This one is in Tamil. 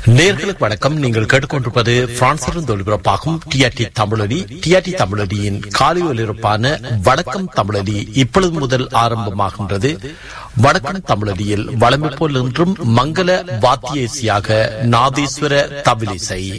நேயர்களுக்கு வணக்கம். நீங்கள் கேட்டுக்கொண்டிருப்பது பிரான்சிலிருந்து ஒலிபரப்பாகும் டிஆர்டி தமிழொலி. டிஆர்டி தமிழொலியின் காலை ஒலிபரப்பான வணக்கம் தமிழொலி இப்பொழுது முதல் ஆரம்பமாகின்றது. வணக்கம் தமிழொலியில் வழமை போல் இன்றும் மங்கள வாத்திய இசையாக நாதேஸ்வர தவிலிசை.